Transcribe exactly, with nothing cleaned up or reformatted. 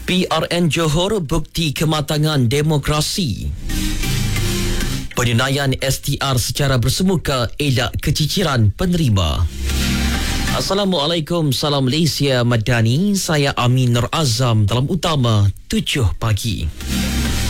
P R N Johor bukti kematangan demokrasi. Penunaian S T R secara bersemuka elak keciciran penerima. Assalamualaikum, salam Malaysia Madani. Saya Amin Nur Azam dalam utama tujuh pagi.